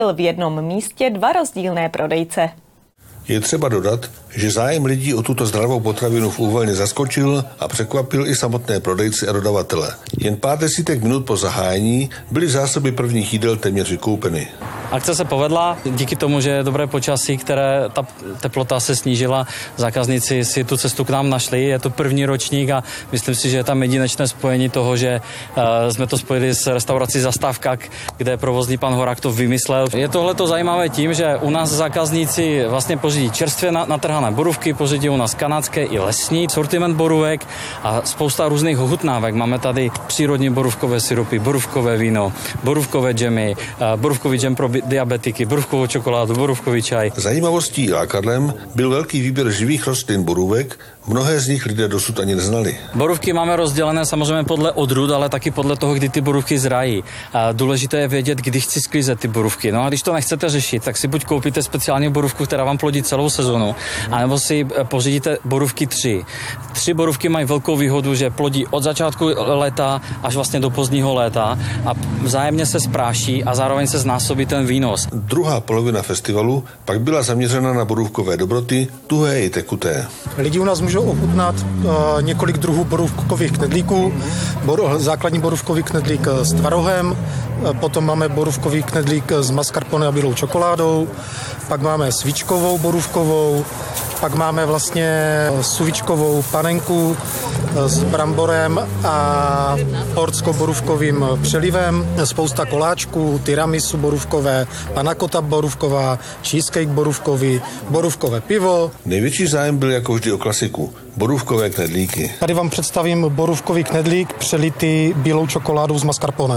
v jednom místě dva rozdílné prodejce. Je třeba dodat, že zájem lidí o tuto zdravou potravinu v Úhelně zaskočil a překvapil i samotné prodejce a dodavatele. Jen pár desítek minut po zahájení byly zásoby prvních jídel téměř vykoupeny. Akce se povedla díky tomu, že je dobré počasí, které ta teplota se snížila. Zákazníci si tu cestu k nám našli. Je to první ročník a myslím si, že je tam jedinečné spojení toho, že jsme to spojili s restaurací Zastávka, kde provozní pan Horák to vymyslel. Je tohleto zajímavé tím, že u nás zákazníci vlastně pořídí čerstvě natrhané borůvky, pořídí u nás kanadské i lesní, sortiment borůvek a spousta různých ochutnávek. Máme tady přírodní borůvkové syrupy, borůvkové víno, borůvkové džemy, borůvkový džem pro diabetiky, borůvkovou čokoládu, borůvkový čaj. Zajímavostí lákadlem byl velký výběr živých rostlin borůvek, mnohé z nich lidé dosud ani neznali. Borůvky máme rozdělené samozřejmě podle odrůd, ale taky podle toho, kdy ty borůvky zrají. Důležité je vědět, kdy chci sklízet ty borůvky. No a když to nechcete řešit, tak si buď koupíte speciální borůvku, která vám plodí celou sezonu, anebo si pořídíte borůvky 3. 3 borůvky mají velkou výhodu, že plodí od začátku léta až vlastně do pozdního léta a vzájemně se spráší a zároveň se znásobí ten výnos. Druhá polovina festivalu pak byla zaměřena na borůvkové dobroty, tuhé i tekuté. Lidi u nás můžou ochutnat několik druhů borůvkových knedlíků. Základní borůvkový knedlík s tvarohem, potom máme borůvkový knedlík s mascarpone a bílou čokoládou, pak máme svíčkovou borůvkovou, pak máme vlastně suvičkovou panenku s bramborem a porcko-borůvkovým přelivem, spousta koláčků, tiramisu borůvkové, panna cotta borůvková, cheesecake borůvkový, borůvkové pivo. Největší zájem byl jako vždy o klasiku, borůvkové knedlíky. Tady vám představím borůvkový knedlík přelitý bílou čokoládou z mascarpone.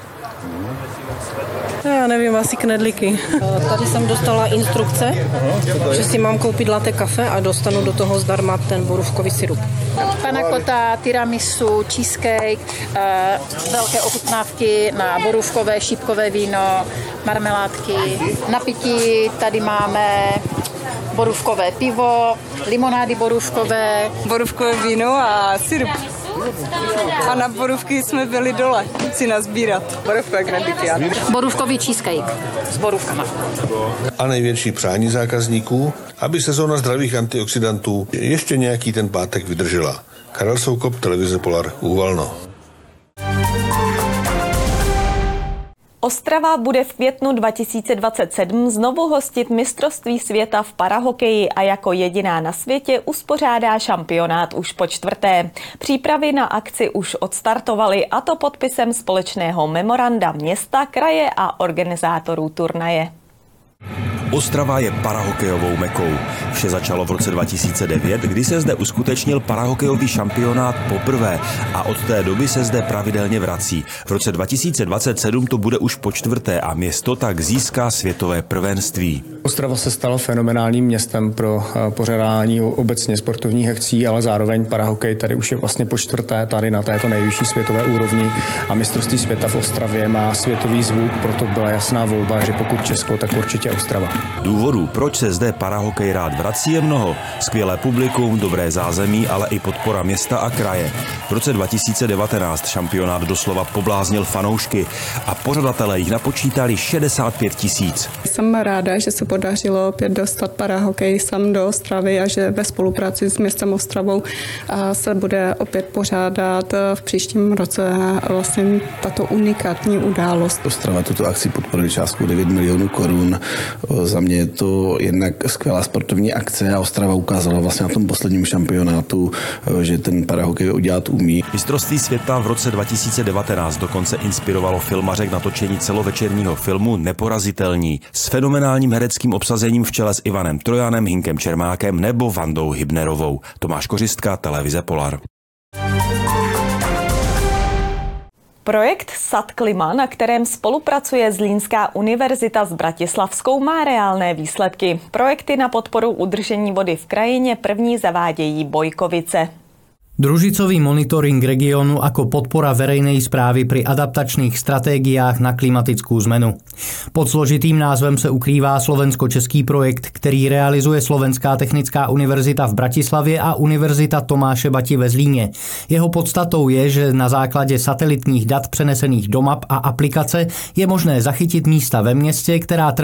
Já nevím, asi knedlíky. Tady jsem dostala instrukce, že si mám koupit latte kafe a dostanu do toho zdarma ten borůvkový sirup. Panna cotta, tiramisu, cheesecake, velké ochutnávky na borůvkové, šípkové víno, marmeládky. Na pití tady máme borůvkové pivo, limonády borůvkové. Borůvkové víno a sirup. A na borůvky jsme byli dole si nazbírat. Borůvkové knedlíky. Borůvkový cheesecake s borůvkama. A největší přání zákazníků, aby sezóna zdravých antioxidantů ještě nějaký ten pátek vydržela. Karel Soukop, televize Polar, Úvalno. Ostrava bude v květnu 2027 znovu hostit mistrovství světa v parahokeji a jako jediná na světě uspořádá šampionát už po 4. Přípravy na akci už odstartovaly, a to podpisem společného memoranda města, kraje a organizátorů turnaje. Ostrava je parahokejovou mekou. Vše začalo v roce 2009, kdy se zde uskutečnil parahokejový šampionát poprvé a od té doby se zde pravidelně vrací. V roce 2027 to bude už po 4. a město tak získá světové prvenství. Ostrava se stala fenomenálním městem pro pořádání obecně sportovních akcí, ale zároveň parahokej tady už je vlastně po 4. tady na této nejvyšší světové úrovni a mistrovství světa v Ostravě má světový zvuk, proto byla jasná volba, že pokud Česko, tak určitě Ostrava. Důvodů, proč se zde parahokej rád vrací, je mnoho. Skvělé publikum, dobré zázemí, ale i podpora města a kraje. V roce 2019 šampionát doslova pobláznil fanoušky a pořadatelé jich napočítali 65 000. Jsem ráda, že se podařilo opět dostat parahokej sem do Ostravy a že ve spolupráci s městem Ostravou se bude opět pořádat v příštím roce vlastně tato unikátní událost. Ostrava tuto akci podporuje částkou 9 milionů korun. Za mě je to jednak skvělá sportovní akce a Ostrava ukázala vlastně na tom posledním šampionátu, že ten parahokej udělat umí. Mistrovství světa v roce 2019 dokonce inspirovalo filmaře k natočení celovečerního filmu Neporazitelní s fenomenálním hereckým obsazením v čele s Ivanem Trojanem, Hinkem Čermákem nebo Vandou Hybnerovou. Tomáš Kořistka, televize Polar. Projekt SAT-Klima, na kterém spolupracuje Zlínská univerzita s Bratislavskou, má reálné výsledky. Projekty na podporu udržení vody v krajině první zavádějí Bojkovice. Družicový monitoring regiónu ako podpora verejnej správy pri adaptačných stratégiách na klimatickú zmenu. Pod složitým názvem se ukrývá slovensko-český projekt, který realizuje Slovenská technická univerzita v Bratislavě a Univerzita Tomáše Bati ve Zlíně. Jeho podstatou je, že na základě satelitních dat přenesených do map a aplikace je možné zachytit místa ve městě, která